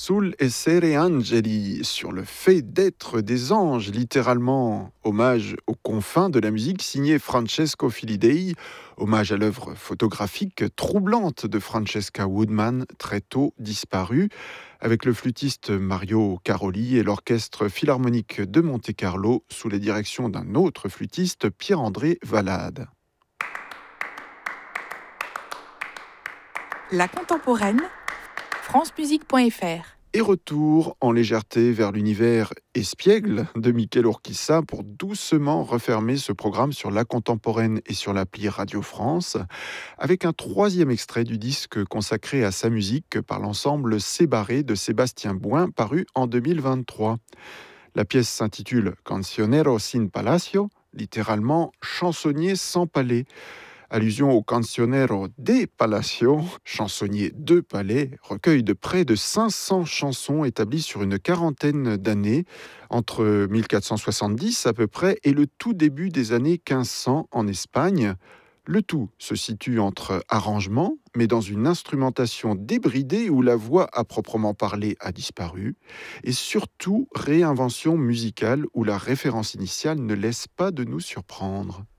Sul essere angeli, sur le fait d'être des anges, littéralement. Hommage aux confins de la musique, signé Francesco Filidei. Hommage à l'œuvre photographique troublante de Francesca Woodman, très tôt disparue, avec le flûtiste Mario Caroli et l'orchestre philharmonique de Monte-Carlo, sous la direction d'un autre flûtiste, Pierre-André Valade. La contemporaine, francemusique.fr. Et retour en légèreté vers l'univers espiègle de Michel Urquiza pour doucement refermer ce programme sur la contemporaine et sur l'appli Radio France, avec un troisième extrait du disque consacré à sa musique par l'ensemble Sébarré de Sébastien Bouin, paru en 2023. La pièce s'intitule Cancionero sin Palacio, littéralement chansonnier sans palais. Allusion au Cancionero de Palacio, chansonnier de palais, recueil de près de 500 chansons établies sur une quarantaine d'années, entre 1470 à peu près et le tout début des années 1500 en Espagne. Le tout se situe entre arrangements, mais dans une instrumentation débridée où la voix à proprement parler a disparu, et surtout réinvention musicale où la référence initiale ne laisse pas de nous surprendre.